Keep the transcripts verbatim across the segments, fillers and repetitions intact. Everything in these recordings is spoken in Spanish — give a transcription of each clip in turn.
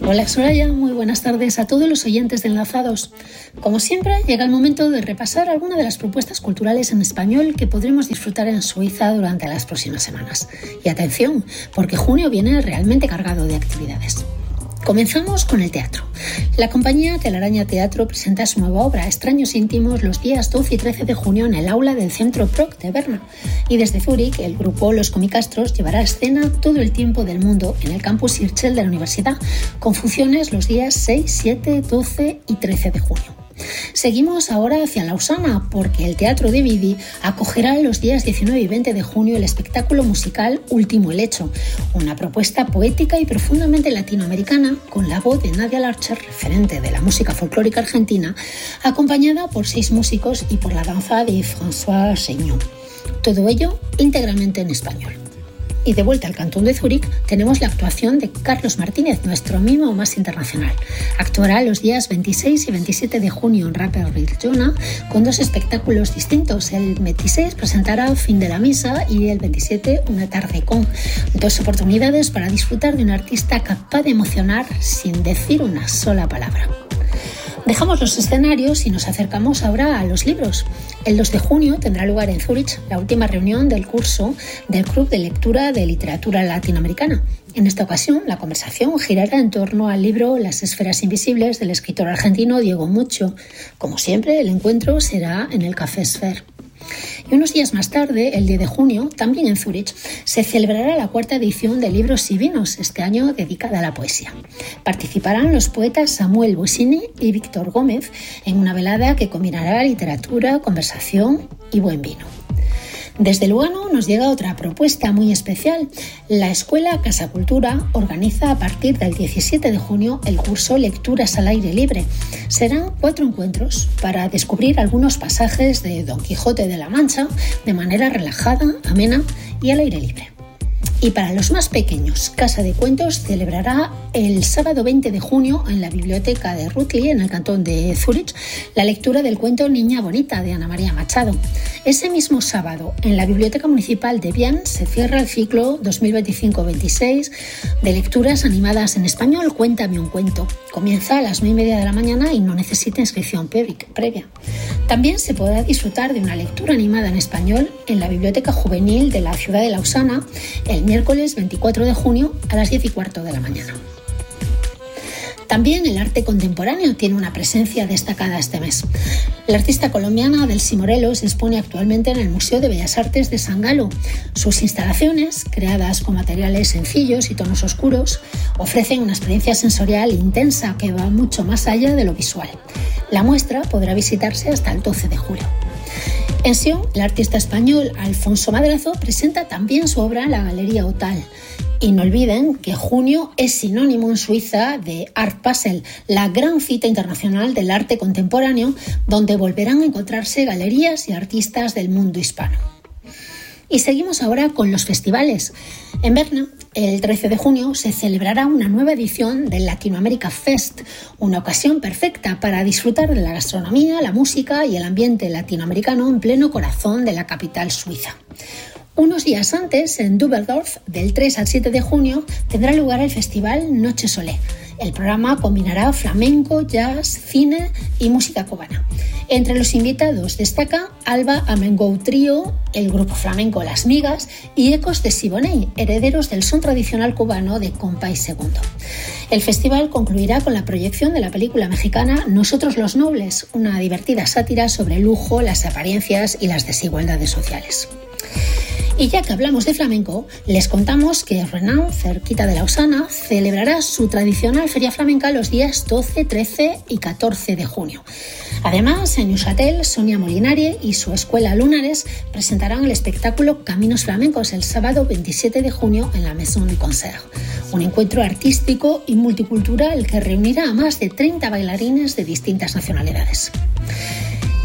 Hola Soraya, muy buenas tardes a todos los oyentes de Enlazados. Como siempre, llega el momento de repasar algunas de las propuestas culturales en español que podremos disfrutar en Suiza durante las próximas semanas. Y atención, porque junio viene realmente cargado de actividades. Comenzamos con el teatro. La compañía Telaraña Teatro presenta su nueva obra Extraños íntimos los días doce y trece de junio en el aula del Centro Proc de Berna. Y desde Zúrich, el grupo Los Comicastros llevará a escena todo el tiempo del mundo en el campus Hirschel de la universidad, con funciones los días seis, siete, doce y trece de junio. Seguimos ahora hacia Lausana, porque el Teatro de Vidi acogerá los días diecinueve y veinte de junio el espectáculo musical Último Helecho, una propuesta poética y profundamente latinoamericana con la voz de Nadia Larcher, referente de la música folclórica argentina, acompañada por seis músicos y por la danza de François Seignon. Todo ello íntegramente en español. Y de vuelta al Cantón de Zúrich tenemos la actuación de Carlos Martínez, nuestro mimo más internacional. Actuará los días veintiséis y veintisiete de junio en Rapperswil-Jona con dos espectáculos distintos. El veintiséis presentará Fin de la Misa y el veintisiete Una tarde con. Dos oportunidades para disfrutar de un artista capaz de emocionar sin decir una sola palabra. Dejamos los escenarios y nos acercamos ahora a los libros. El dos de junio tendrá lugar en Zúrich la última reunión del curso del Club de Lectura de Literatura Latinoamericana. En esta ocasión, la conversación girará en torno al libro Las esferas invisibles del escritor argentino Diego Mucho. Como siempre, el encuentro será en el Café Sfer. Y unos días más tarde, el diez de junio, también en Zúrich, se celebrará la cuarta edición de Libros y Vinos, este año dedicada a la poesía. Participarán los poetas Samuel Bossini y Víctor Gómez en una velada que combinará literatura, conversación y buen vino. Desde Lugano nos llega otra propuesta muy especial. La Escuela Casa Cultura organiza a partir del diecisiete de junio el curso Lecturas al aire libre. Serán cuatro encuentros para descubrir algunos pasajes de Don Quijote de la Mancha de manera relajada, amena y al aire libre. Y para los más pequeños, Casa de Cuentos celebrará el sábado veinte de junio en la biblioteca de Rütli, en el cantón de Zúrich, la lectura del cuento Niña Bonita de Ana María Machado. Ese mismo sábado, en la Biblioteca Municipal de Vian, se cierra el ciclo dos mil veinticinco veintiséis de lecturas animadas en español Cuéntame un cuento. Comienza a las nueve y media de la mañana y no necesita inscripción previa. También se podrá disfrutar de una lectura animada en español en la Biblioteca Juvenil de la ciudad de Lausana el miércoles veinticuatro de junio a las diez y cuarto de la mañana. También el arte contemporáneo tiene una presencia destacada este mes. La artista colombiana Delcy Morelos expone actualmente en el Museo de Bellas Artes de San Galo. Sus instalaciones, creadas con materiales sencillos y tonos oscuros, ofrecen una experiencia sensorial intensa que va mucho más allá de lo visual. La muestra podrá visitarse hasta el doce de julio. En Sion, el artista español Alfonso Madrazo presenta también su obra en la Galería Otal. Y no olviden que junio es sinónimo en Suiza de Art Basel, la gran cita internacional del arte contemporáneo, donde volverán a encontrarse galerías y artistas del mundo hispano. Y seguimos ahora con los festivales. En Berna, el trece de junio, se celebrará una nueva edición del Latinoamérica Fest, una ocasión perfecta para disfrutar de la gastronomía, la música y el ambiente latinoamericano en pleno corazón de la capital suiza. Unos días antes, en Düsseldorf, del tres al siete de junio, tendrá lugar el festival Noche Solé. El programa combinará flamenco, jazz, cine y música cubana. Entre los invitados destaca Alba Amengou Trío, el grupo flamenco Las Migas y Ecos de Siboney, herederos del son tradicional cubano de Compay Segundo. El festival concluirá con la proyección de la película mexicana Nosotros los Nobles, una divertida sátira sobre el lujo, las apariencias y las desigualdades sociales. Y ya que hablamos de flamenco, les contamos que Renan, cerquita de Lausana, celebrará su tradicional feria flamenca los días doce, trece y catorce de junio. Además, en Neuchâtel, Sonia Molinari y su escuela Lunares presentarán el espectáculo Caminos Flamencos el sábado veintisiete de junio en la Maison du Concert, un encuentro artístico y multicultural que reunirá a más de treinta bailarines de distintas nacionalidades.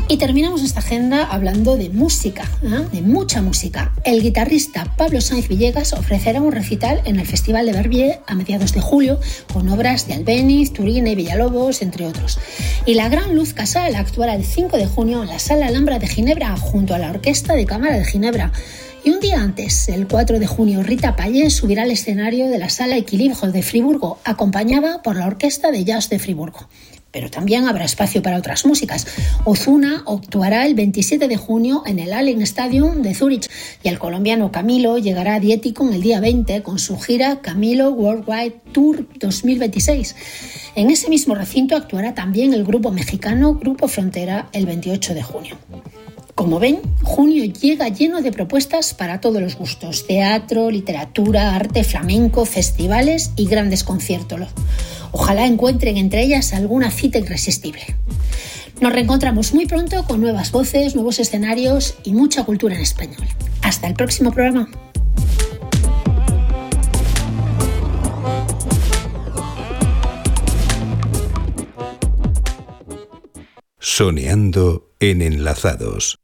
Y terminamos esta agenda hablando de música, ¿eh? de mucha música. El guitarrista Pablo Sáenz Villegas ofrecerá un recital en el Festival de Verbier a mediados de julio con obras de Albéniz, Turina y Villalobos, entre otros. Y la Gran Luz Casal actuará el cinco de junio en la Sala Alhambra de Ginebra junto a la Orquesta de Cámara de Ginebra. Y un día antes, el cuatro de junio, Rita Payés subirá al escenario de la Sala Equilibrio de Friburgo, acompañada por la Orquesta de Jazz de Friburgo. Pero también habrá espacio para otras músicas. Ozuna actuará el veintisiete de junio en el Allianz Stadium de Zúrich y el colombiano Camilo llegará a Dietikon el día veinte con su gira Camilo Worldwide Tour dos mil veintiséis. En ese mismo recinto actuará también el grupo mexicano Grupo Frontera el veintiocho de junio. Como ven, junio llega lleno de propuestas para todos los gustos: teatro, literatura, arte, flamenco, festivales y grandes conciertos. Ojalá encuentren entre ellas alguna cita irresistible. Nos reencontramos muy pronto con nuevas voces, nuevos escenarios y mucha cultura en español. Hasta el próximo programa. Soneando en Enlazados.